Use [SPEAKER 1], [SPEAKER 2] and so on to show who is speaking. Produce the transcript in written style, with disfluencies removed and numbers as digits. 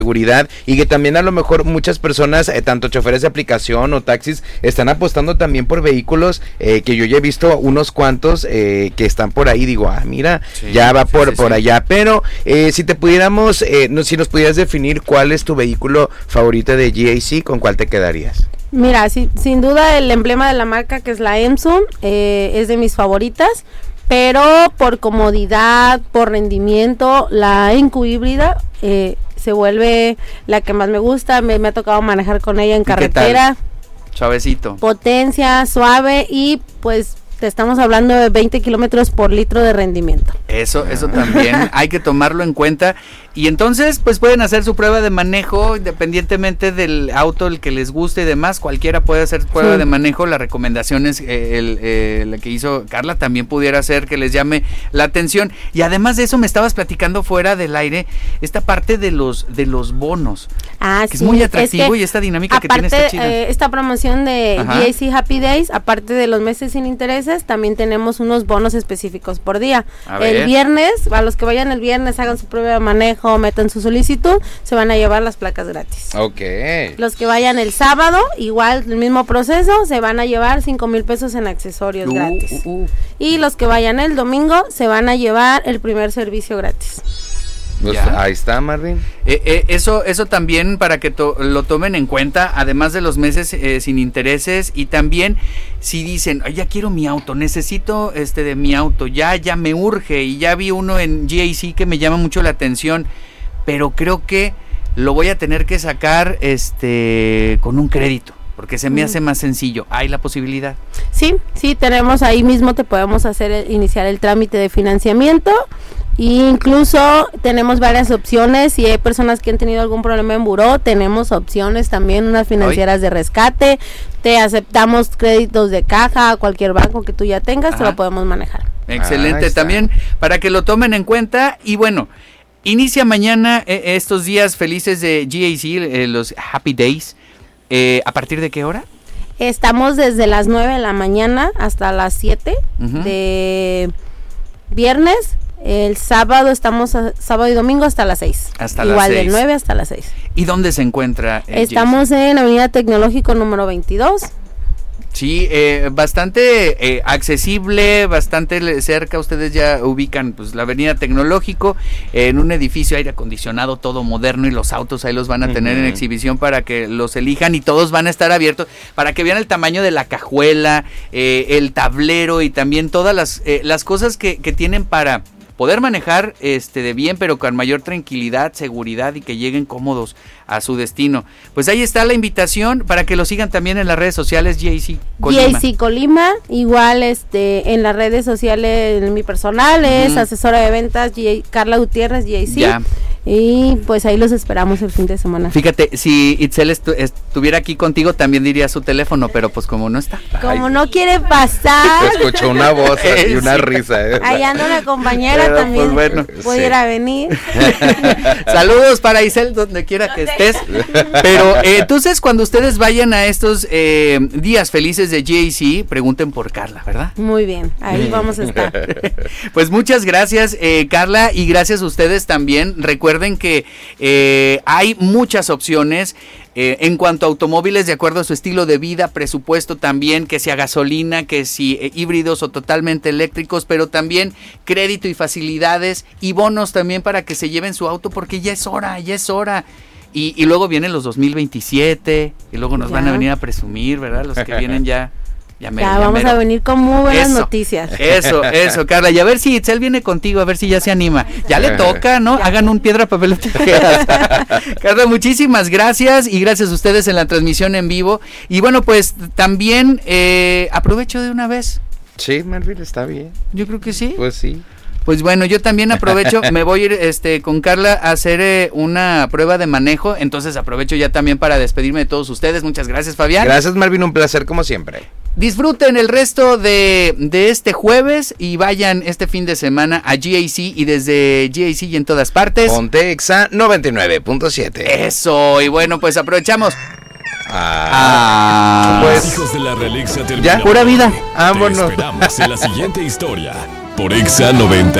[SPEAKER 1] seguridad, y que también a lo mejor muchas personas, tanto choferes de aplicación o taxis, están apostando también por vehículos que yo ya he visto unos cuantos que están por ahí, digo, mira, sí, ya va por allá, pero si te pudiéramos, si nos pudieras definir cuál es tu vehículo favorito de GAC, ¿con cuál te quedarías?
[SPEAKER 2] Mira, sin duda el emblema de la marca, que es la Emson, es de mis favoritas, pero por comodidad, por rendimiento, la ENQ híbrida se vuelve la que más me gusta. Me ha tocado manejar con ella en carretera.
[SPEAKER 3] Suavecito.
[SPEAKER 2] Potencia, suave, y pues te estamos hablando de 20 kilómetros por litro de rendimiento.
[SPEAKER 3] Eso también hay que tomarlo en cuenta. Y entonces pues pueden hacer su prueba de manejo independientemente del auto, el que les guste y demás. Cualquiera puede hacer prueba de manejo. La recomendación es la que hizo Carla también pudiera hacer, que les llame la atención. Y además de eso, me estabas platicando fuera del aire esta parte de los bonos, que es muy atractivo, y esta dinámica que tiene esta chida.
[SPEAKER 2] Esta promoción de GAC Happy Days, aparte de los meses sin intereses, también tenemos unos bonos específicos por día. El viernes, a los que vayan el viernes, hagan su prueba de manejo, metan su solicitud, se van a llevar las placas gratis. Los que vayan el sábado, igual el mismo proceso, se van a llevar 5,000 pesos en accesorios gratis. Y los que vayan el domingo, se van a llevar el primer servicio gratis.
[SPEAKER 1] Pues ahí está, Marvin.
[SPEAKER 3] Eso también para que lo tomen en cuenta, además de los meses sin intereses. Y también si dicen, ya quiero mi auto, necesito de mi auto, ya me urge, y ya vi uno en GAC que me llama mucho la atención, pero creo que lo voy a tener que sacar con un crédito, porque se me hace más sencillo. ¿Hay la posibilidad?
[SPEAKER 2] Sí, tenemos ahí mismo, te podemos iniciar el trámite de financiamiento. Incluso tenemos varias opciones. Si hay personas que han tenido algún problema en buró, tenemos opciones también, unas financieras de rescate. Te aceptamos créditos de caja a cualquier banco que tú ya tengas, te lo podemos manejar.
[SPEAKER 3] Excelente, también para que lo tomen en cuenta. Y bueno, inicia mañana estos días felices de GAC, los Happy Days. ¿A partir de qué hora?
[SPEAKER 2] Estamos desde las 9 de la mañana hasta las 7 de viernes. El sábado estamos sábado y domingo hasta las 6. Igual del 9 hasta las 6.
[SPEAKER 3] ¿Y dónde se encuentra?
[SPEAKER 2] Estamos en Avenida Tecnológico número 22.
[SPEAKER 3] Sí, bastante accesible, bastante cerca. Ustedes ya ubican pues la Avenida Tecnológico, en un edificio aire acondicionado, todo moderno, y los autos ahí los van a tener en exhibición para que los elijan, y todos van a estar abiertos para que vean el tamaño de la cajuela, el tablero, y también todas las cosas que tienen para poder manejar de bien, pero con mayor tranquilidad, seguridad, y que lleguen cómodos a su destino. Pues ahí está la invitación para que lo sigan también en las redes sociales, GAC Colima.
[SPEAKER 2] GAC Colima, igual en las redes sociales, en mi personal es asesora de ventas Carla Gutiérrez, GAC. Y pues ahí los esperamos el fin de semana.
[SPEAKER 3] Fíjate, si Itzel estuviera aquí contigo, también diría su teléfono, pero pues como no está.
[SPEAKER 2] Como no quiere pasar.
[SPEAKER 1] Escuchó una voz y una risa.
[SPEAKER 2] Ahí anda una compañera, pero también pues pudiera venir.
[SPEAKER 3] Saludos para Itzel, donde quiera que estés. Pero entonces, cuando ustedes vayan a estos días felices de GAC, pregunten por Carla, ¿verdad?
[SPEAKER 2] Muy bien, ahí vamos a estar.
[SPEAKER 3] Pues muchas gracias, Carla, y gracias a ustedes también. Recuerden que hay muchas opciones en cuanto a automóviles de acuerdo a su estilo de vida, presupuesto también, que sea gasolina, que si híbridos o totalmente eléctricos, pero también crédito y facilidades y bonos también para que se lleven su auto, porque ya es hora. Y luego vienen los 2027 y luego nos van a venir a presumir, ¿verdad? Los que vienen ya vamos
[SPEAKER 2] a venir con muy buenas noticias.
[SPEAKER 3] Eso, Carla. Y a ver si Itzel viene contigo, a ver si ya se anima. Ya le toca, ¿no? Hagan un piedra, papel o tijeras. Carla, muchísimas gracias, y gracias a ustedes en la transmisión en vivo. Y bueno, pues también aprovecho de una vez.
[SPEAKER 1] Sí, Marvin, está bien.
[SPEAKER 3] Yo creo que sí.
[SPEAKER 1] Pues sí.
[SPEAKER 3] Pues bueno, yo también aprovecho, me voy a ir con Carla a hacer una prueba de manejo, entonces aprovecho ya también para despedirme de todos ustedes. Muchas gracias, Fabián.
[SPEAKER 1] Gracias, Marvin, un placer como siempre.
[SPEAKER 3] Disfruten el resto de este jueves y vayan este fin de semana a GAC, y desde GAC y en todas partes.
[SPEAKER 1] Ponte Exa 99.7.
[SPEAKER 3] Eso, y bueno, pues aprovechamos.
[SPEAKER 4] Pues hijos de la Realixa terminó.
[SPEAKER 3] Ya, pura vida.
[SPEAKER 4] Vámonos. Te esperamos en la siguiente historia por Exa 99.7.